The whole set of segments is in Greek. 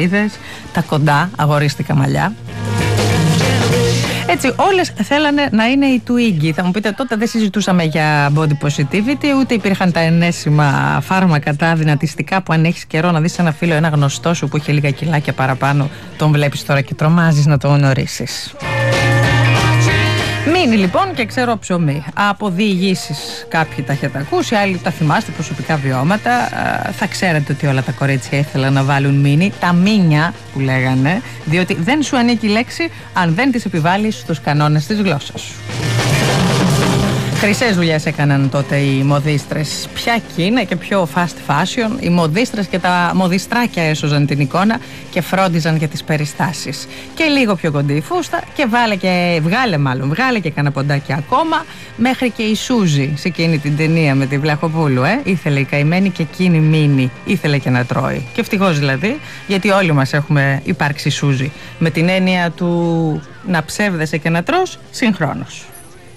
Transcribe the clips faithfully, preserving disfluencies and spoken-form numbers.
εφημερίδες, τα κοντά αγορίστικα μαλλιά. Έτσι, όλες θέλανε να είναι η Twiggy. Θα μου πείτε, τότε δεν συζητούσαμε για body positivity, ούτε υπήρχαν τα ενέσιμα φάρμακα, τα δυνατιστικά που αν έχεις καιρό να δεις ένα φίλο, ένα γνωστό σου που είχε λίγα κιλάκια παραπάνω, τον βλέπεις τώρα και τρομάζεις να τον γνωρίσεις. Μείνει λοιπόν και ξέρω ψωμί. Από διηγήσεις κάποιοι τα έχετε ακούσει, άλλοι τα θυμάστε, προσωπικά βιώματα. Θα ξέρετε ότι όλα τα κορίτσια ήθελαν να βάλουν μίνι, τα μίνια που λέγανε, διότι δεν σου ανήκει η λέξη αν δεν τις επιβάλλεις στους κανόνες της γλώσσας σου. Χρυσές δουλειές έκαναν τότε οι μοδίστρες. Ποια είναι και πιο fast fashion. Οι μοδίστρες και τα μοδιστράκια έσωζαν την εικόνα και φρόντιζαν για τις περιστάσεις. Και λίγο πιο κοντή η φούστα και, βάλε και βγάλε μάλλον, βγάλε και κανένα ποντάκι ακόμα. Μέχρι και η Σούζη σε εκείνη την ταινία με τη Βλαχοπούλου, ε, ήθελε η καημένη και εκείνη μείνει. Ήθελε και να τρώει. Και ευτυχώς δηλαδή, γιατί όλοι μας έχουμε υπάρξει Σούζη. Με την έννοια του να ψεύδεσαι και να τρως συγχρόνως.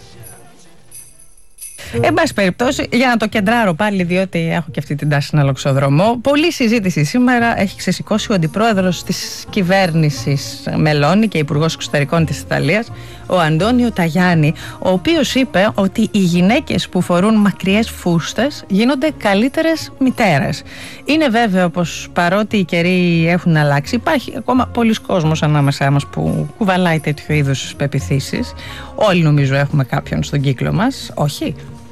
Εν πάση περιπτώσει, για να το κεντράρω πάλι, διότι έχω και αυτή την τάση να λοξοδρομώ, πολλή συζήτηση σήμερα έχει ξεσηκώσει ο αντιπρόεδρος της κυβέρνησης Μελώνη και υπουργός εξωτερικών της Ιταλίας, ο Αντώνιο Ταγιάννη, ο οποίος είπε ότι οι γυναίκες που φορούν μακριές φούστες γίνονται καλύτερες μητέρες. Είναι βέβαιο πως παρότι οι καιροί έχουν αλλάξει, υπάρχει ακόμα πολλής κόσμος ανάμεσά μας που κουβαλάει τέτοιου είδους πεποιθήσεις. Όλοι νομίζω έχουμε κάποιον στον κύκλο μας, όχι?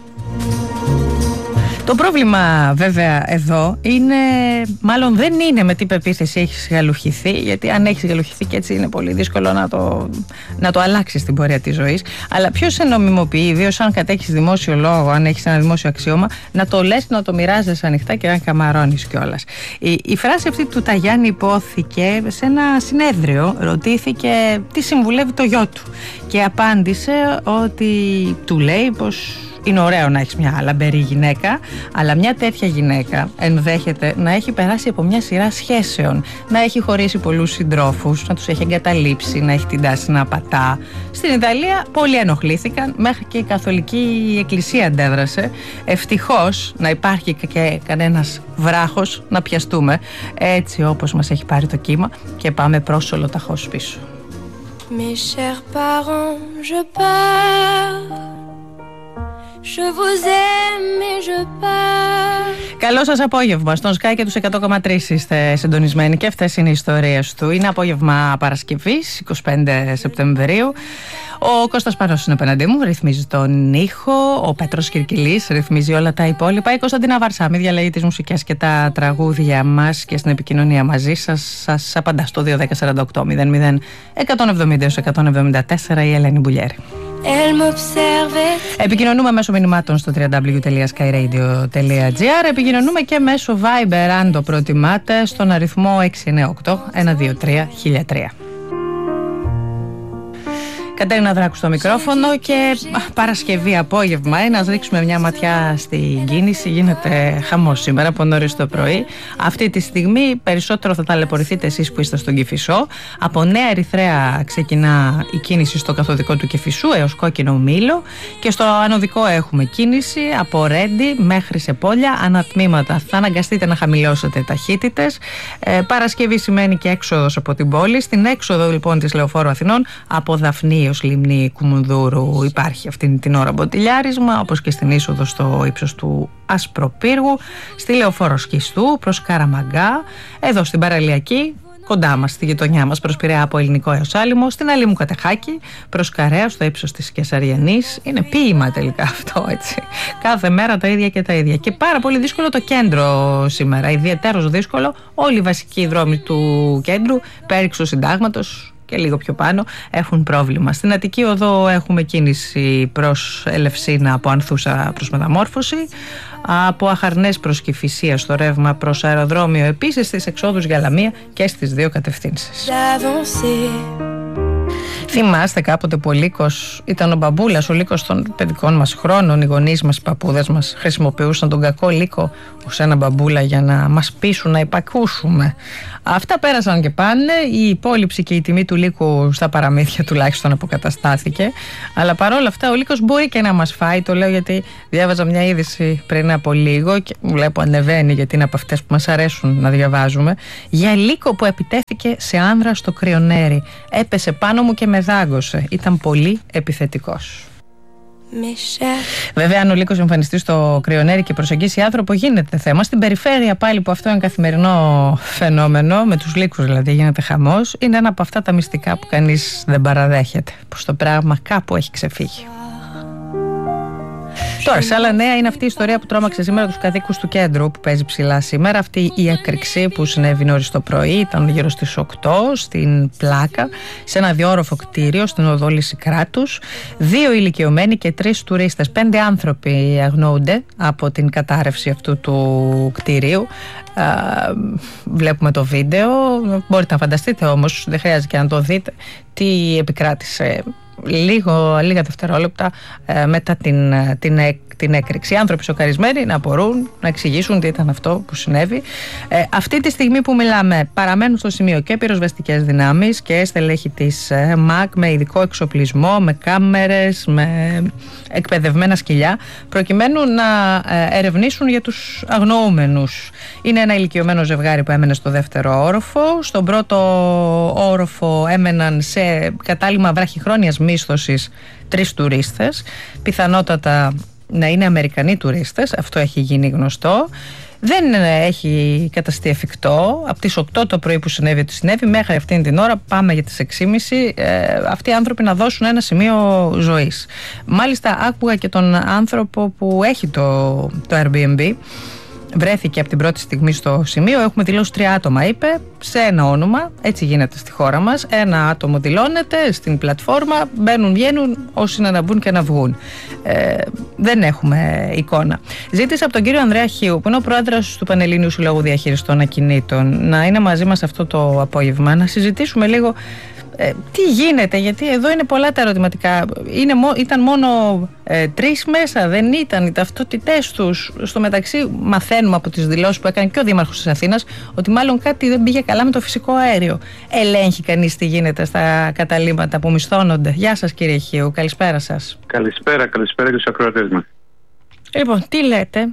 Το πρόβλημα βέβαια εδώ είναι, μάλλον δεν είναι με τι πεποίθηση έχεις γαλουχηθεί, γιατί αν έχεις γαλουχηθεί και έτσι είναι πολύ δύσκολο να το, να το αλλάξεις στην πορεία της ζωής, αλλά ποιος σε νομιμοποιεί, ιδίως αν κατέχεις δημόσιο λόγο, αν έχεις ένα δημόσιο αξίωμα, να το λες, να το μοιράζεσαι ανοιχτά και να καμαρώνεις κιόλας. Η, η φράση αυτή του Ταγιάννη υπόθηκε σε ένα συνέδριο, ρωτήθηκε τι συμβουλεύει το γιο του και απάντησε ότι του λέει πως είναι ωραίο να έχεις μια λαμπερή γυναίκα, αλλά μια τέτοια γυναίκα ενδέχεται να έχει περάσει από μια σειρά σχέσεων, να έχει χωρίσει πολλούς συντρόφους, να τους έχει εγκαταλείψει, να έχει την τάση να απατά. Στην Ιταλία πολλοί ενοχλήθηκαν, μέχρι και η Καθολική Εκκλησία αντέδρασε. Ευτυχώς να υπάρχει και κανένας βράχος να πιαστούμε, έτσι όπως μας έχει πάρει το κύμα, και πάμε προς ολοταχώς πίσω. Mes chers parents, je pars. Je vous aime et je pars. Καλό σας απόγευμα. Στον Sky και τους εκατό κόμμα τρία είστε συντονισμένοι και αυτές είναι οι ιστορίες του. Είναι απόγευμα Παρασκευής, εικοστή πέμπτη Σεπτεμβρίου. Ο Κώστας Πανός είναι απέναντί μου, ρυθμίζει τον ήχο. Ο Πέτρος Κυρκυλής ρυθμίζει όλα τα υπόλοιπα. Η Κωνσταντίνα Βαρσάμη διαλέγει τις μουσικές και τα τραγούδια μας και στην επικοινωνία μαζί σας. Σας απαντά στο δύο δέκα σαράντα οκτώ μηδέν μηδέν εκατόν εβδομήντα εκατόν εβδομήντα τέσσερα η Ελένη Μπουλιέρη. Επικοινωνούμε μέσω μηνυμάτων στο double-u double-u double-u τελεία sky radio τελεία gr. Επικοινωνούμε και μέσω Viber, αν το προτιμάτε, στον αριθμό έξι εννιά οκτώ ένα δύο τρία χίλια τρία. Κατέρινα Δράκου στο μικρόφωνο και Παρασκευή απόγευμα, ε, να ρίξουμε μια ματιά στην κίνηση. Γίνεται χαμός σήμερα από νωρίς το πρωί. Αυτή τη στιγμή περισσότερο θα ταλαιπωρηθείτε εσείς που είστε στον Κηφισό. Από Νέα Ερυθρέα ξεκινά η κίνηση στο καθοδικό του Κηφισού έως Κόκκινο Μήλο και στο ανωδικό έχουμε κίνηση από Ρέντι μέχρι Σεπόλια. Ανατμήματα θα αναγκαστείτε να χαμηλώσετε ταχύτητες. Ε, Παρασκευή σημαίνει και έξοδος από την πόλη. Στην έξοδο λοιπόν της Λεωφόρου Αθηνών από Δαφνή ως Λιμνή Κουμουνδούρου υπάρχει αυτή την ώρα μποτιλιάρισμα, όπως και στην είσοδο στο ύψος του Ασπροπύργου, στη Λεωφόρο Σκιστού προς Καραμαγκά, εδώ στην Παραλιακή, κοντά μας, στη γειτονιά μας, προς Πειραιά από Ελληνικό έως Άλυμο, στην Αλήμου Κατεχάκη, προς Καρέα, στο ύψος της Κεσαριανής. Είναι ποίημα τελικά αυτό, έτσι. Κάθε μέρα τα ίδια και τα ίδια. Και πάρα πολύ δύσκολο το κέντρο σήμερα, ιδιαίτερος δύσκολο. Όλοι οι βασικοί δρόμοι του κέντρου, Πέριξου Συντάγματος και λίγο πιο πάνω, έχουν πρόβλημα. Στην Αττική Οδό έχουμε κίνηση προς Ελευσίνα από Ανθούσα προς Μεταμόρφωση, από Αχαρνές προς Κηφισία στο ρεύμα προς αεροδρόμιο, επίσης στις εξόδους για Λαμία και στις δύο κατευθύνσεις. Θυμάστε κάποτε που ο Λύκος ήταν ο μπαμπούλας, ο Λύκος των παιδικών μας χρόνων, οι γονείς μας, οι παππούδες μας χρησιμοποιούσαν τον κακό Λύκο ως ένα μπαμπούλα για να μας πείσουν να υπακούσουμε. Αυτά πέρασαν και πάνε, η υπόλοιψη και η τιμή του Λύκου στα παραμύθια τουλάχιστον αποκαταστάθηκε, αλλά παρόλα αυτά ο Λύκος μπορεί και να μας φάει, το λέω γιατί διάβαζα μια είδηση πριν από λίγο και βλέπω ανεβαίνει γιατί είναι από αυτές που μας αρέσουν να διαβάζουμε, για Λύκο που επιτέθηκε σε άνδρα στο Κρυονέρι. Έπεσε πάνω μου και με δάγκωσε. Ήταν πολύ επιθετικός. Βέβαια, αν ο Λύκος εμφανιστεί στο Κρυονέρι και προσεγγίσει άνθρωπο, γίνεται θέμα. Στην περιφέρεια πάλι που αυτό είναι καθημερινό φαινόμενο, με τους Λύκους δηλαδή γίνεται χαμός, είναι ένα από αυτά τα μυστικά που κανείς δεν παραδέχεται. Πως το πράγμα κάπου έχει ξεφύγει. Τώρα, σε άλλα νέα, είναι αυτή η ιστορία που τρόμαξε σήμερα τους κατοίκους του κέντρου, που παίζει ψηλά σήμερα. Αυτή η έκρηξη που συνέβη νωρίς το πρωί, ήταν γύρω στις οκτώ, στην Πλάκα, σε ένα διόροφο κτίριο στην οδό Λυσικράτους. Δύο ηλικιωμένοι και τρεις τουρίστες. Πέντε άνθρωποι αγνοούνται από την κατάρρευση αυτού του κτίριου. Α, βλέπουμε το βίντεο. Μπορείτε να φανταστείτε όμως, δεν χρειάζεται και να το δείτε, τι επικράτησε λίγο, λίγα δευτερόλεπτα ε, μετά την, την, την έκρηξη. Οι άνθρωποι σοκαρισμένοι να μπορούν να εξηγήσουν τι ήταν αυτό που συνέβη. Ε, αυτή τη στιγμή που μιλάμε παραμένουν στο σημείο και πυροσβεστικές δυνάμεις και στελέχη της ε, ΜΑΚ με ειδικό εξοπλισμό, με κάμερες, με εκπαιδευμένα σκυλιά, προκειμένου να ε, ερευνήσουν για τους αγνοούμενους. Είναι ένα ηλικιωμένο ζευγάρι που έμενε στο δεύτερο όροφο. Στον πρώτο όροφο έμεναν σε κατάλημα βραχυχρόνιας μίσθωσης τρεις τουρίστες, πιθανότατα να είναι Αμερικανοί τουρίστες, αυτό έχει γίνει γνωστό. Δεν έχει καταστεί εφικτό από τις οκτώ το πρωί που συνέβη ότι συνέβη μέχρι αυτήν την ώρα, πάμε για τις έξι και μισή, ε, αυτοί οι άνθρωποι να δώσουν ένα σημείο ζωής. Μάλιστα άκουγα και τον άνθρωπο που έχει το, το Airbnb, βρέθηκε από την πρώτη στιγμή στο σημείο. Έχουμε δηλώσει τρία άτομα, είπε, σε ένα όνομα. Έτσι γίνεται στη χώρα μας. Ένα άτομο δηλώνεται στην πλατφόρμα, μπαίνουν, βγαίνουν όσοι είναι να μπουν και να βγουν. Ε, δεν έχουμε εικόνα. Ζήτησα από τον κύριο Ανδρέα Χίου, που είναι ο πρόεδρος του Πανελληνίου Συλλόγου Διαχειριστών Ακινήτων, να είναι μαζί μας αυτό το απόγευμα, να συζητήσουμε λίγο Ε, τι γίνεται, γιατί εδώ είναι πολλά τα ερωτηματικά. Είναι, ήταν μόνο ε, τρεις μέσα, δεν ήταν οι ταυτότητές τους. Στο μεταξύ μαθαίνουμε από τις δηλώσεις που έκανε και ο Δήμαρχος της Αθήνας ότι μάλλον κάτι δεν πήγε καλά με το φυσικό αέριο. Ελέγχει κανείς τι γίνεται στα καταλύματα που μισθώνονται? Γεια σας κύριε Χίου, καλησπέρα σας. Καλησπέρα, καλησπέρα και στους ακροατές μας. Λοιπόν, τι λέτε?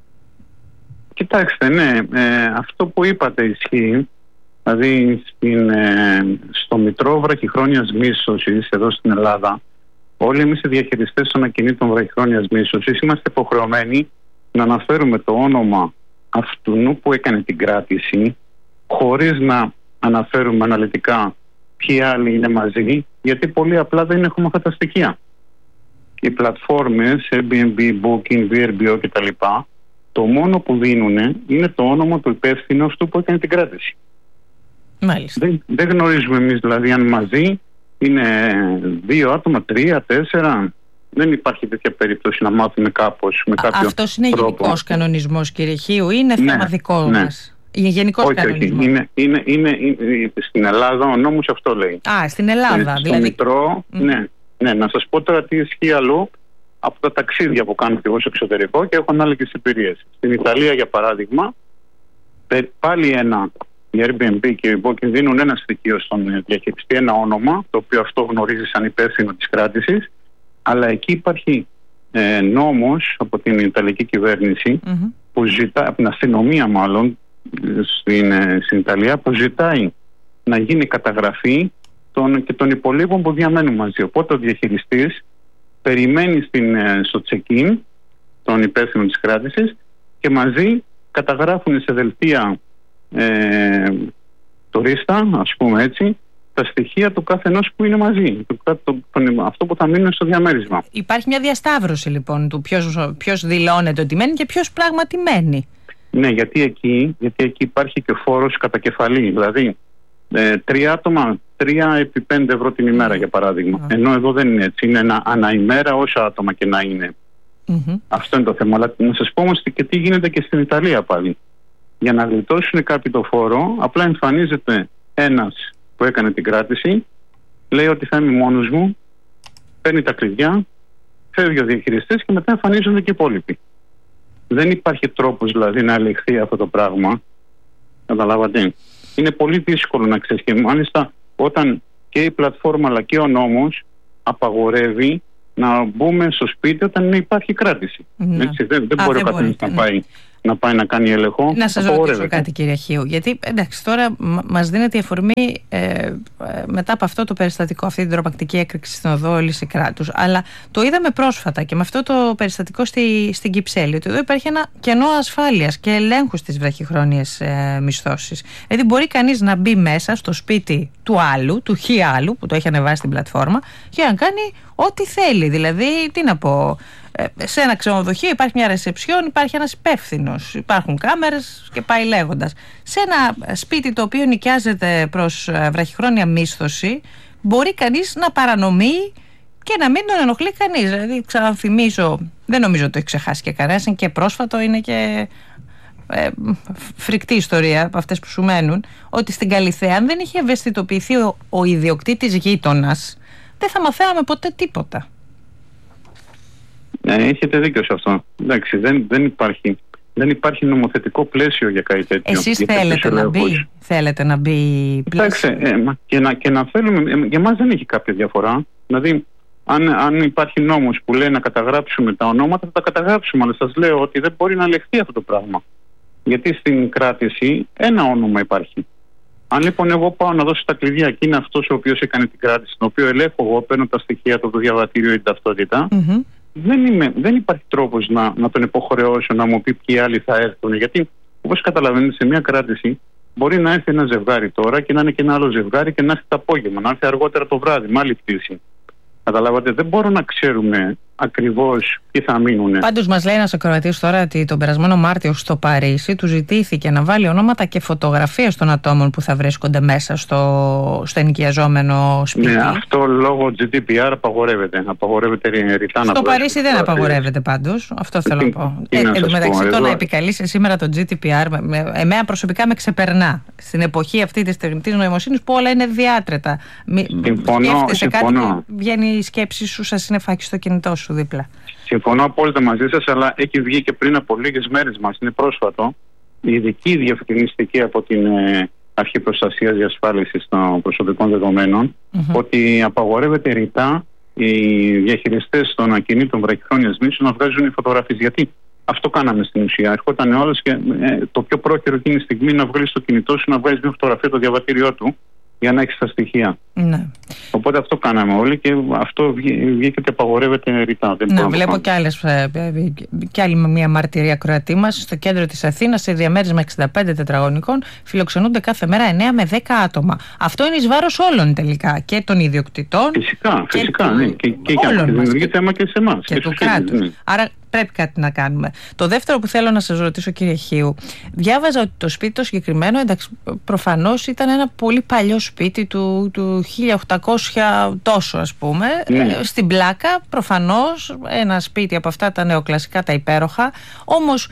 Κοιτάξτε, ναι, ε, αυτό που είπατε ισχύει. Δηλαδή στην, ε, στο Μητρό Βραχυχρόνιας Μίσθωσης εδώ στην Ελλάδα, όλοι εμείς οι διαχειριστές των ακινήτων βραχυχρόνιας μίσθωσης είμαστε υποχρεωμένοι να αναφέρουμε το όνομα αυτού που έκανε την κράτηση, χωρίς να αναφέρουμε αναλυτικά ποιοι άλλοι είναι μαζί, γιατί πολύ απλά δεν έχουμε αυτά τα στοιχεία. Οι πλατφόρμες Airbnb, Booking, βι αρ μπι ο κτλ. Το μόνο που δίνουν είναι το όνομα του υπεύθυνου αυτού που έκανε την κράτηση. Δεν, δεν γνωρίζουμε εμείς δηλαδή αν μαζί είναι δύο άτομα, τρία, τέσσερα. Δεν υπάρχει τέτοια περίπτωση να μάθουμε κάπως με κάποιο τρόπο. Αυτός είναι γενικός κανονισμός κύριε Χίου, είναι ναι, θέμα δικό ναι. μας? Γενικός όχι, κανονισμός. Όχι, είναι, είναι, είναι, είναι, στην Ελλάδα ο νόμος αυτό λέει. Α, στην Ελλάδα ε, δηλαδή. Στο Μητρό, mm. ναι, ναι. Να σας πω τώρα τι ισχύει αλλού από τα ταξίδια που κάνω και εγώ στο εξωτερικό και έχω ανάλογες εμπειρίες. Στην Ιταλία για παράδειγμα, πάλι ένα... Οι Airbnb και οι Booking δίνουν ένα στοιχείο στον διαχειριστή, ένα όνομα, το οποίο αυτό γνωρίζει σαν υπεύθυνο της κράτησης, αλλά εκεί υπάρχει ε, νόμος από την Ιταλική κυβέρνηση, mm-hmm. που ζητά, από την αστυνομία μάλλον, στην, ε, στην Ιταλία, που ζητάει να γίνει καταγραφή των, και των υπολείπων που διαμένουν μαζί. Οπότε ο διαχειριστής περιμένει στην, ε, στο check-in των υπεύθυνων της κράτησης και μαζί καταγράφουν σε δελτία Ε, τουρίστα, ας πούμε έτσι, τα στοιχεία του κάθε ενός που είναι μαζί, το, το, το, αυτό που θα μείνουν στο διαμέρισμα. Υπάρχει μια διασταύρωση λοιπόν του ποιος, ποιος δηλώνεται ότι μένει και ποιος πράγματι μένει. Ναι, γιατί εκεί, γιατί εκεί υπάρχει και φόρος κατά κεφαλή, δηλαδή ε, τρία άτομα, τρία επί πέντε ευρώ την ημέρα για παράδειγμα, mm. ενώ εδώ δεν είναι έτσι, είναι ένα αναημέρα όσα άτομα και να είναι. Mm-hmm. Αυτό είναι το θέμα, αλλά να σας πω όμως και τι γίνεται και στην Ιταλία πάλι. Για να γλιτώσουν κάποιοι το φόρο, απλά εμφανίζεται ένας που έκανε την κράτηση, λέει ότι θα είμαι μόνος μου, παίρνει τα κλειδιά, φεύγει ο διαχειριστής και μετά εμφανίζονται και οι υπόλοιποι. Δεν υπάρχει τρόπος δηλαδή να ελεγχθεί αυτό το πράγμα. Καταλάβατε. Είναι πολύ δύσκολο να ξέρεις, και μάλιστα όταν και η πλατφόρμα αλλά και ο νόμος απαγορεύει να μπούμε στο σπίτι όταν υπάρχει κράτηση. Ναι. Έτσι, δεν, δεν Α, μπορεί ο καθένας να πάει. να πάει να κάνει έλεγχο. Να σας ρωτήσω κάτι, κύριε Χίου, γιατί εντάξει τώρα μας δίνεται η αφορμή ε, ε, μετά από αυτό το περιστατικό, αυτή την τρομακτική έκρηξη στην οδό Λύση Κράτους, αλλά το είδαμε πρόσφατα και με αυτό το περιστατικό στη, στην Κυψέλη, ότι εδώ υπάρχει ένα κενό ασφάλειας και ελέγχου στις βραχυχρόνιες ε, μισθώσεις. Δηλαδή μπορεί κανείς να μπει μέσα στο σπίτι του άλλου, του χι άλλου που το έχει ανεβάσει στην πλατφόρμα και να κάνει ό,τι θέλει. Δηλαδή, τι να πω, σε ένα ξενοδοχείο υπάρχει μια ρεσεψιόν, υπάρχει ένας υπεύθυνος, υπάρχουν κάμερες και πάει λέγοντας. Σε ένα σπίτι το οποίο νοικιάζεται προς βραχυχρόνια μίσθωση, μπορεί κανείς να παρανομεί και να μην τον ενοχλεί κανείς. Δηλαδή, ξαναθυμίζω, δεν νομίζω ότι το έχει ξεχάσει και κανένας, είναι και πρόσφατο, είναι και ε, φρικτή ιστορία από αυτές που σου μένουν, ότι στην Καλιθέα, αν δεν είχε ευαισθητοποιηθεί ο, ο ιδιοκτήτης γείτονας, δεν θα μαθαίναμε ποτέ τίποτα. Ναι, έχετε δίκιο σε αυτό. Εντάξει, δεν, δεν, υπάρχει, δεν υπάρχει νομοθετικό πλαίσιο για κάτι τέτοιο. Εσείς θέλετε να, μπει, θέλετε να μπει πλαίσιο. Εντάξει, ε, και, να, και να θέλουμε, ε, για μας δεν έχει κάποια διαφορά. Δηλαδή, αν, αν υπάρχει νόμος που λέει να καταγράψουμε τα ονόματα, θα τα καταγράψουμε. Αλλά σας λέω ότι δεν μπορεί να ελεγχθεί αυτό το πράγμα. Γιατί στην κράτηση ένα όνομα υπάρχει. Αν λοιπόν εγώ πάω να δώσω τα κλειδιά και είναι αυτός ο οποίος έκανε την κράτηση, τον οποίο ελέγχω εγώ, παίρνω τα στοιχεία από το διαβατήριο ή την ταυτότητα, mm-hmm. δεν, είμαι, δεν υπάρχει τρόπος να, να τον υποχρεώσω να μου πει ποιοι άλλοι θα έρθουν. Γιατί, όπως καταλαβαίνετε, σε μια κράτηση μπορεί να έρθει ένα ζευγάρι τώρα και να είναι και ένα άλλο ζευγάρι και να έρθει το απόγευμα, να έρθει αργότερα το βράδυ, με άλλη πτήση. Καταλάβατε, δεν μπορούμε να ξέρουμε ακριβώς ποιοι θα μείνουν. Πάντως, μας λέει ένας ακροατής τώρα ότι τον περασμένο Μάρτιο στο Παρίσι του ζητήθηκε να βάλει ονόματα και φωτογραφίες των ατόμων που θα βρίσκονται μέσα στο, στο ενοικιαζόμενο σπίτι. Ναι, αυτό λόγω τζι ντι πι αρ απαγορεύεται. Απαγορεύεται ρητά να. Στο Παρίσι δεν απαγορεύεται πάντως. Αυτό θέλω να πω. Ε, εν τω μεταξύ, το να επικαλείσαι σήμερα το τζι ντι πι αρ, εμένα προσωπικά με ξεπερνά. Στην εποχή αυτή της τεχνητής νοημοσύνης που όλα είναι διάτρετα. Συμφωνώ. Κάτι βγαίνει η σκέψη σου, σας είναι φάκι στο κινητό σου δίπλα. Συμφωνώ απόλυτα μαζί σας, αλλά έχει βγει και πριν από λίγες μέρες μας, είναι πρόσφατο, η ειδική διευκρινιστική από την ε, Αρχή Προστασίας Διασφάλισης των Προσωπικών Δεδομένων, mm-hmm. ότι απαγορεύεται ρητά οι διαχειριστές των ακινήτων βραχυχρόνιας μίσθωσης να βγάζουν φωτογραφίες. Γιατί αυτό κάναμε στην ουσία. Ερχόταν ο άλλος και ε, το πιο πρόχειρο εκείνη τη στιγμή να βγάλει στο κινητό σου, να βγάλει μια φωτογραφία το διαβατήριό του, για να έχει τα στοιχεία. Ναι. Οπότε αυτό κάναμε όλοι και αυτό βγήκε ότι απαγορεύεται ρητά. Δεν ναι, βλέπω κι, άλλες, κι άλλη μια μαρτυρία κροατή μας. Στο κέντρο της Αθήνας, σε διαμέρισμα εξήντα πέντε τετραγωνικών, φιλοξενούνται κάθε μέρα εννέα με δέκα άτομα. Αυτό είναι εις βάρος όλων τελικά. Και των ιδιοκτητών. Φυσικά, και φυσικά. Του... Ναι. Και, και, και δημιουργεί θέμα και σε εμάς. Και, και του κράτους. Ναι. Άρα πρέπει κάτι να κάνουμε. Το δεύτερο που θέλω να σας ρωτήσω, κύριε Χίου, διάβαζα ότι το σπίτι το συγκεκριμένο, εντάξει, προφανώς ήταν ένα πολύ παλιό σπίτι του, του χίλια οκτακόσια τόσο, ας πούμε. Ναι. Στην Πλάκα, προφανώς, ένα σπίτι από αυτά τα νεοκλασικά, τα υπέροχα. Όμως,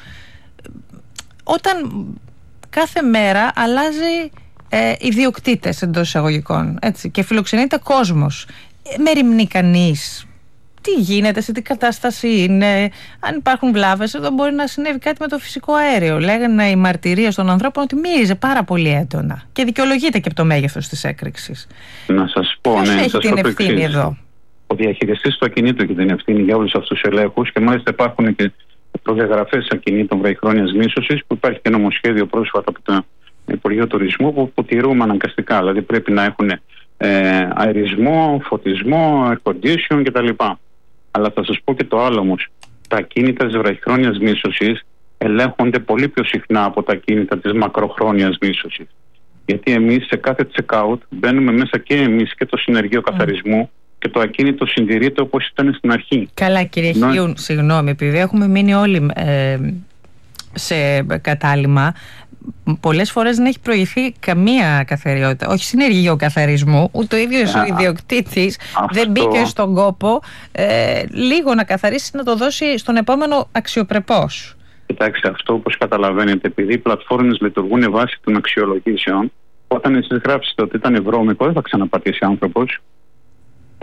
όταν κάθε μέρα αλλάζει ε, ιδιοκτήτες εντός εισαγωγικών, έτσι, και φιλοξενείται κόσμος, ε, μεριμνεί κανείς τι γίνεται, σε τι κατάσταση είναι, αν υπάρχουν βλάβες? Εδώ μπορεί να συνέβη κάτι με το φυσικό αέριο. Λέγανε οι μαρτυρίες των ανθρώπων ότι μύριζε πάρα πολύ έντονα και δικαιολογείται και από το μέγεθος της έκρηξης. Να σας πω, Ποιος ναι, έχει σας την πω ευθύνη εδώ? Ο διαχειριστής του ακινήτου έχει την ευθύνη για όλους αυτούς τους ελέγχους και μάλιστα υπάρχουν και προδιαγραφές ακινήτων βραχυχρόνιας μίσθωσης που υπάρχει και νομοσχέδιο πρόσφατα από το Υπουργείο Τουρισμού που, που τηρούμε αναγκαστικά. Δηλαδή πρέπει να έχουν ε, αερισμό, φωτισμό, air condition κτλ. Αλλά θα σας πω και το άλλο όμως. Τα ακίνητα της βραχυχρόνιας μίσθωσης ελέγχονται πολύ πιο συχνά από τα ακίνητα της μακροχρόνιας μίσθωσης. Γιατί εμείς σε κάθε check-out μπαίνουμε μέσα και εμείς και το συνεργείο καθαρισμού mm. και το ακίνητο συντηρείται όπως ήταν στην αρχή. Καλά, κύριε Νο... Χίου, συγγνώμη, επειδή έχουμε μείνει όλοι ε, σε κατάλημα. Πολλές φορές δεν έχει προηγηθεί καμία καθαριότητα, όχι συνεργείο καθαρισμού, ούτε ο ίδιος ο ιδιοκτήτης αυτό... δεν μπήκε στον κόπο ε, λίγο να καθαρίσει, να το δώσει στον επόμενο αξιοπρεπώς. Κοιτάξτε, αυτό όπως καταλαβαίνετε, επειδή οι πλατφόρμες λειτουργούν βάσει των αξιολογήσεων, όταν εσείς γράψετε ότι ήταν βρώμικο, δεν θα ξαναπατήσει άνθρωπος.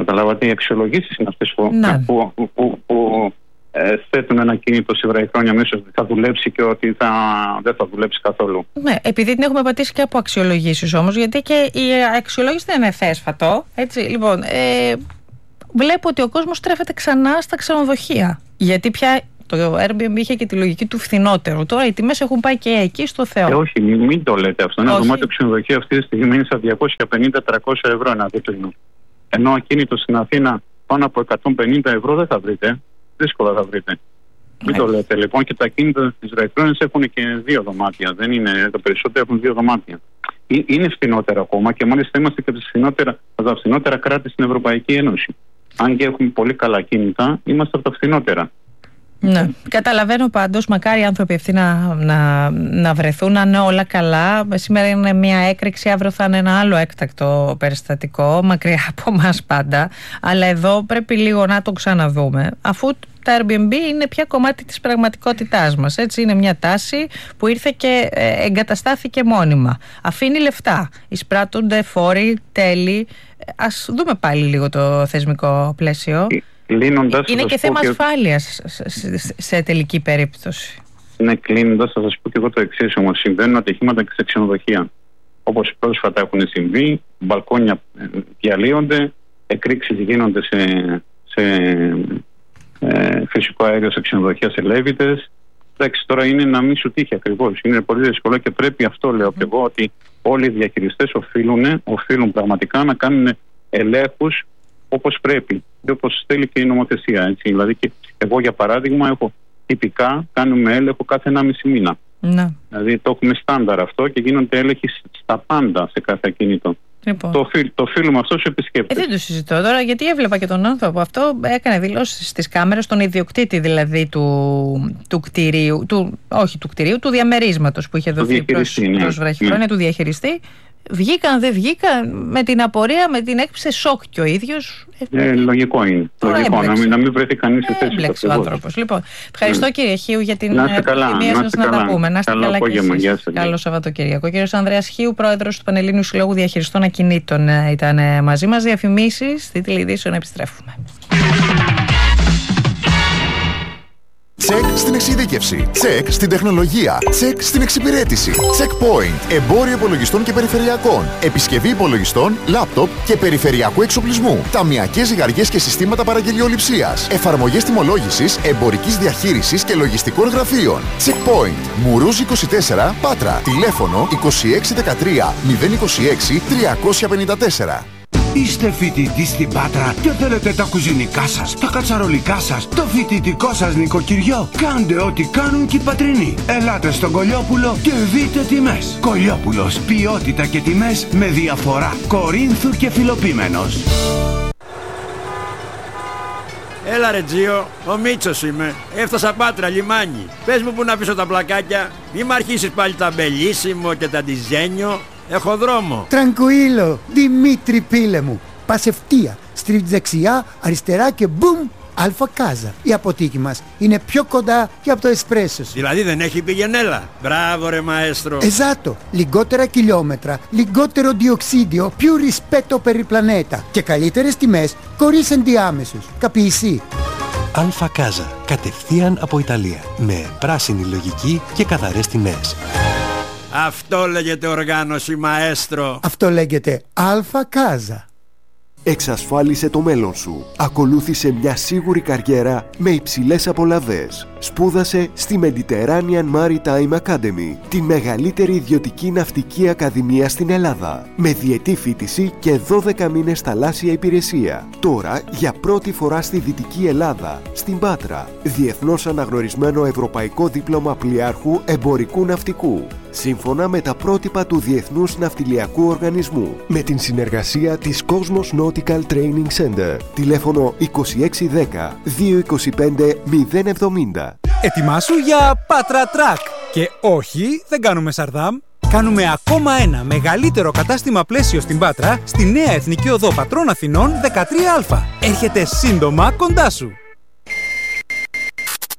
Καταλάβατε, οι αξιολογήσεις είναι αυτές που, ναι. που, που, που, που ε, θέτουν ένα κίνητο σε βραχυχρόνια μέσα ότι θα δουλέψει και ότι θα, δεν θα δουλέψει καθόλου. Ναι, επειδή την έχουμε πατήσει και από αξιολογήσεις όμως, γιατί και η αξιολόγηση δεν είναι θέσφατο. Έτσι, λοιπόν, ε, βλέπω ότι ο κόσμος στρέφεται ξανά στα ξενοδοχεία. Γιατί πια το Airbnb είχε και τη λογική του φθηνότερου. Τώρα οι τιμές έχουν πάει και εκεί στο Θεό. Ε, όχι, μην, μην το λέτε αυτό. Ένα δωμάτιο ξενοδοχεία αυτή τη στιγμή είναι στα διακόσια πενήντα με τριακόσια ευρώ ένα δίπλινο. Ενώ ακίνητο στην Αθήνα πάνω από εκατόν πενήντα ευρώ δεν θα βρείτε. Δύσκολα θα βρείτε. Μην το λέτε λοιπόν. Και τα ακίνητα τη βραχυχρόνιας έχουν και δύο δωμάτια. Δεν είναι, τα περισσότερα έχουν δύο δωμάτια. Είναι φθηνότερα ακόμα και μάλιστα είμαστε και από τα φθηνότερα κράτη στην Ευρωπαϊκή Ένωση. Αν και έχουμε πολύ καλά κίνητα, είμαστε από τα φθηνότερα. Ναι. Καταλαβαίνω πάντως, μακάρι οι άνθρωποι αυτοί να, να, να βρεθούν, να είναι όλα καλά. Σήμερα είναι μια έκρηξη, αύριο θα είναι ένα άλλο έκτακτο περιστατικό, μακριά από εμάς πάντα. Αλλά εδώ πρέπει λίγο να το ξαναδούμε, αφού τα Airbnb είναι πια κομμάτι της πραγματικότητάς μας. Έτσι, είναι μια τάση που ήρθε και εγκαταστάθηκε μόνιμα. Αφήνει λεφτά, εισπράττονται φόροι, τέλη. Ας δούμε πάλι λίγο το θεσμικό πλαίσιο. Κλείνοντας, είναι και θέμα ασφάλειας σε, σε, σε τελική περίπτωση. Ναι, κλείνοντας, θα σας πω και εγώ το εξής όμως. Συμβαίνουν ατυχήματα και σε ξενοδοχεία. Όπως πρόσφατα έχουν συμβεί, μπαλκόνια διαλύονται, εκρήξεις γίνονται σε, σε ε, φυσικό αέριο σε ξενοδοχεία, σε λέβητες. Εντάξει, τώρα είναι να μην σου τύχει ακριβώς. Είναι πολύ δύσκολο και πρέπει, αυτό λέω και εγώ, ότι όλοι οι διαχειριστές οφείλουν, οφείλουν πραγματικά να κάνουν ελέγχους όπως πρέπει και όπως θέλει και η νομοθεσία. Έτσι. Δηλαδή, και εγώ για παράδειγμα έχω τυπικά, κάνουμε έλεγχο κάθε ενάμιση μήνα. Ναι. Δηλαδή το έχουμε στάνταρ αυτό και γίνονται έλεγχοι στα πάντα σε κάθε ακίνητο. Λοιπόν. Το, οφείλ, το οφείλουμε αυτό στους επισκέπτες. Ε, δεν το συζητώ τώρα, γιατί έβλεπα και τον άνθρωπο αυτό, έκανε δηλώσεις στις κάμερες, τον ιδιοκτήτη δηλαδή του, του κτηρίου, του, όχι του κτηρίου, του διαμερίσματος που είχε δοθεί προς, ναι. προς βραχυχρόνια, ναι. του διαχειριστή. Βγήκαν, δεν βγήκαν, με την απορία, με την έκπληξη, σοκ και ο ίδιος. Ε, λογικό είναι. Λογικό, να μην, να μην βρεθεί κανείς σε θέση. Έμπλεξε ο άνθρωπος. Λοιπόν, ευχαριστώ mm. κύριε Χίου για την επιθυμία σας να τα πούμε. Να είστε καλά, καλά και εσείς. Καλό Σαββατοκύριακο. Ο κύριος Ανδρέας Χίου, πρόεδρος του Πανελλήνιου Συλλόγου Διαχειριστών Ακινήτων, ήταν μαζί μας. Διαφημίσεις, τίτλοι ειδήσεων, επιστρέφουμε. Τσεκ στην εξειδίκευση. Τσεκ στην τεχνολογία. Τσεκ στην εξυπηρέτηση. Checkpoint. Εμπόριο υπολογιστών και περιφερειακών. Επισκευή υπολογιστών, λάπτοπ και περιφερειακού εξοπλισμού. Ταμειακές ζυγαριές και συστήματα παραγγελιοληψίας. Εφαρμογές τιμολόγησης, εμπορικής διαχείρισης και λογιστικών γραφείων. Checkpoint. Μουρούζ είκοσι τέσσερα, Πάτρα. Τηλέφωνο είκοσι έξι δεκατρία μηδέν είκοσι έξι τριακόσια πενήντα τέσσερα. Είστε φοιτητή στην Πάτρα και θέλετε τα κουζινικά σας, τα κατσαρολικά σας, το φοιτητικό σας νοικοκυριό? Κάντε ό,τι κάνουν και οι πατρινοί. Ελάτε στον Κολιόπουλο και δείτε τιμές. Κολιόπουλος, ποιότητα και τιμές με διαφορά. Κορίνθου και Φιλοπίμενος. Έλα ρε Τζίο, ο Μίτσος είμαι. Έφτασα Πάτρα, λιμάνι. Πες μου που να αφήσω τα πλακάκια. Μη μ' αρχίσεις πάλι τα μπελίσιμο και τα ντιζένιο. Έχω δρόμο. Τραγκουίλο, Δημήτρη πίλε μου. Πας ευθεία, στρίβεις δεξιά, αριστερά και μπουμ, Αλφα Κάζα. Η αποθήκη μας είναι πιο κοντά και από το εσπρέσο σου. Δηλαδή δεν έχει πηγενέλα. Μπράβο ρε μαέστρο. Εζάτο, λιγότερα χιλιόμετρα, λιγότερο διοξίδιο, più rispetto per il pianeta και καλύτερες τιμές χωρίς ενδιάμεσους. Καπιεισί. Αλφα Κάζα, κατευθείαν από Ιταλία, με πράσινη λογική και καθαρές τιμές. Αυτό λέγεται οργάνωση μαέστρο. Αυτό λέγεται Αλφα Κάζα. Εξασφάλισε το μέλλον σου. Ακολούθησε μια σίγουρη καριέρα με υψηλές απολαβές. Σπούδασε στη Mediterranean Maritime Academy, τη μεγαλύτερη ιδιωτική ναυτική ακαδημία στην Ελλάδα, με διετή φοιτηση και δώδεκα μήνες θαλάσσια υπηρεσία. Τώρα, για πρώτη φορά στη Δυτική Ελλάδα, στην Πάτρα, διεθνώς αναγνωρισμένο ευρωπαϊκό δίπλωμα πλοιάρχου εμπορικού ναυτικού, σύμφωνα με τα πρότυπα του Διεθνούς Ναυτιλιακού Οργανισμού, με την συνεργασία της Cosmos Nautical Training Center. Τηλέφωνο είκοσι έξι δέκα δύο είκοσι πέντε μηδέν εβδομήντα. Ετοιμάσου για Πάτρα Τρακ. Και όχι, δεν κάνουμε Σαρδάμ. Κάνουμε ακόμα ένα μεγαλύτερο κατάστημα πλαίσιο στην Πάτρα, στη νέα Εθνική Οδό Πατρών Αθηνών δεκατρία Α. Έρχεται σύντομα κοντά σου.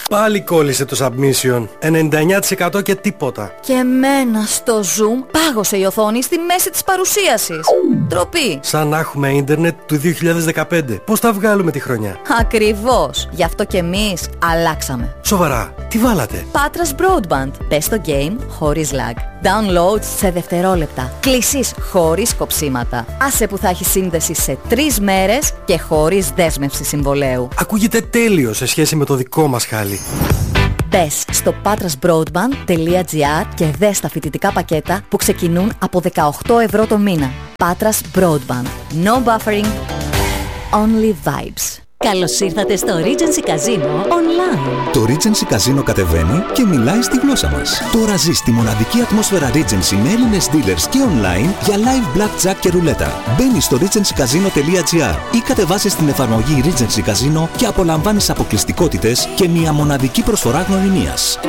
Πάλι κόλλησε το submission. ενενήντα εννιά τοις εκατό και τίποτα. Και εμένα στο Zoom πάγωσε η οθόνη στη μέση της παρουσίασης. Ντροπή. Σαν να έχουμε ίντερνετ του δύο χιλιάδες δεκαπέντε. Πώς θα βγάλουμε τη χρονιά? Ακριβώς. Γι' αυτό και εμείς αλλάξαμε. Σοβαρά, τι βάλατε? Patras Broadband. Πες το game χωρίς lag. Download σε δευτερόλεπτα. Κλήσεις χωρίς κοψίματα. Άσε που θα έχει σύνδεση σε τρεις μέρες και χωρίς δέσμευση συμβολέου. Ακούγεται τέλειο σε σχέση με το δικό μας χάλι. Μπες στο patrasbroadband τελεία gr και δες τα φοιτητικά πακέτα που ξεκινούν από δεκαοκτώ ευρώ το μήνα. Patras Broadband. No buffering. Only vibes. Καλώς ήρθατε στο Regency Casino Online. Το Regency Casino κατεβαίνει και μιλάει στη γλώσσα μας. Τώρα ζεις τη μοναδική ατμόσφαιρα Regency με Έλληνες dealers και online για live blackjack και ρουλέτα. Μπαίνεις στο regency casino τελεία gr ή κατεβάζεις την εφαρμογή Regency Casino και απολαμβάνεις αποκλειστικότητες και μια μοναδική προσφορά γνωριμίας.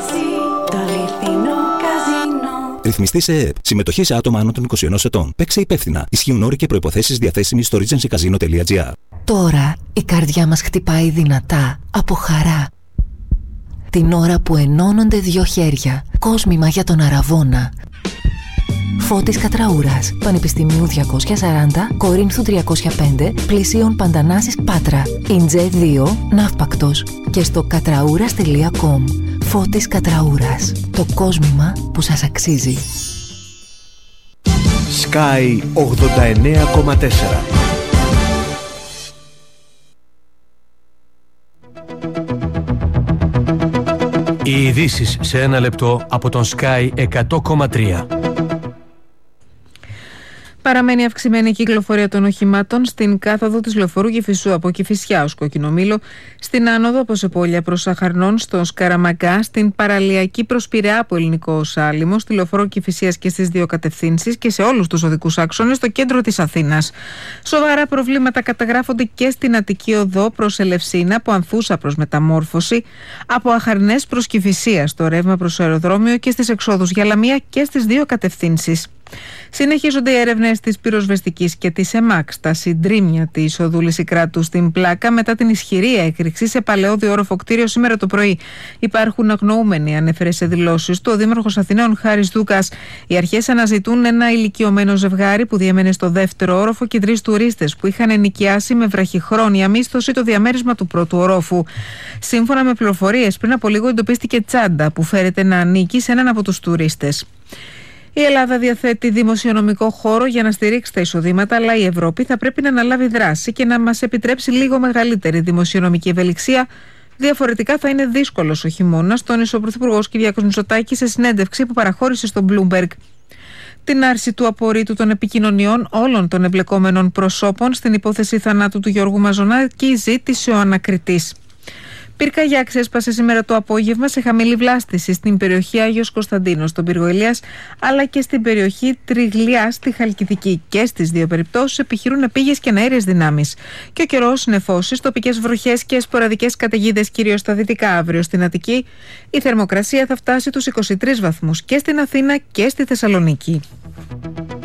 Ρυθμιστή σε ΕΕΠ. Συμμετοχή σε άτομα άνω των είκοσι ενός ετών. Παίξε υπεύθυνα. Ισχύουν όροι και προϋποθέσεις διαθέσιμοι στο regency casino τελεία gr. Τώρα η καρδιά μας χτυπάει δυνατά από χαρά. Την ώρα που ενώνονται δύο χέρια. Κόσμημα για τον Αραβώνα. Φώτης Κατραούρας. Πανεπιστημίου διακόσια σαράντα, Κορίνθου τριακόσια πέντε, Πλησίων Παντανάσης Πάτρα. Ιντζέ δύο, Ναύπακτος. Και στο κατραούρας τελεία κομ. Φώτης Κατραούρας. Το κόσμημα που σας αξίζει. Sky ογδόντα εννέα κόμμα τέσσερα. Οι ειδήσεις σε ένα λεπτό από τον Sky εκατό κόμμα τρία. Παραμένει αυξημένη η κυκλοφορία των οχημάτων στην κάθοδο της λεωφορείου Κηφισού από Κηφισιά ως Κοκκινομήλο, στην άνοδο από Σεπόλια προς Αχαρνών, στο Σκαραμαγκά, στην παραλιακή προς Πειραιά από Ελληνικό Σάλιμο, στη λεωφορείο Κηφισίας και στις δύο κατευθύνσεις και σε όλους τους οδικούς άξονες στο κέντρο της Αθήνας. Σοβαρά προβλήματα καταγράφονται και στην Αττική Οδό προς Ελευσίνα, από Ανθούσα προς Μεταμόρφωση, από Αχαρνές προς Κηφισία, στο ρεύμα προς το αεροδρόμιο και στις εξόδους για Λαμία και στις δύο κατευθύνσεις. Συνεχίζονται οι έρευνες της πυροσβεστικής και της ΕΜΑΚ στα συντρίμμια της οδού Λυσικράτου στην Πλάκα μετά την ισχυρή έκρηξη σε παλαιόδιο όροφο κτίριο σήμερα το πρωί. Υπάρχουν αγνοούμενοι, ανέφερε σε δηλώσεις του ο Δήμαρχος Αθηναίων Χάρης Δούκας. Οι αρχές αναζητούν ένα ηλικιωμένο ζευγάρι που διέμενε στο δεύτερο όροφο και τρεις τουρίστες που είχαν ενοικιάσει με βραχυχρόνια μίσθωση το διαμέρισμα του πρώτου ορόφου. Σύμφωνα με πληροφορίες, πριν από λίγο εντοπίστηκε τσάντα που φέρεται να ανήκει σε έναν από τους τουρίστες. Η Ελλάδα διαθέτει δημοσιονομικό χώρο για να στηρίξει τα εισοδήματα, αλλά η Ευρώπη θα πρέπει να αναλάβει δράση και να μας επιτρέψει λίγο μεγαλύτερη δημοσιονομική ευελιξία. Διαφορετικά θα είναι δύσκολος ο χειμώνας, τόνισε ο Πρωθυπουργός Κυριάκος Μητσοτάκης σε συνέντευξη που παραχώρησε στον Bloomberg. Την άρση του απορρίτου των επικοινωνιών όλων των εμπλεκόμενων προσώπων στην υπόθεση θανάτου του Γιώργου Μαζονάκη ζήτησε ο ανακριτής. Πυρκαγιά ξέσπασε σήμερα το απόγευμα σε χαμηλή βλάστηση στην περιοχή Άγιος Κωνσταντίνος, στον πύργο Ηλίας, αλλά και στην περιοχή Τριγλιά στη Χαλκιδική. Και στις δύο περιπτώσεις επιχειρούν επίγειες και αέριες δυνάμεις. Και ο καιρός, νεφώσεις, τοπικές βροχές και σποραδικές καταιγίδες, κυρίως στα δυτικά. Αύριο στην Αττική η θερμοκρασία θα φτάσει τους είκοσι τρεις βαθμούς και στην Αθήνα και στη Θεσσαλονίκη.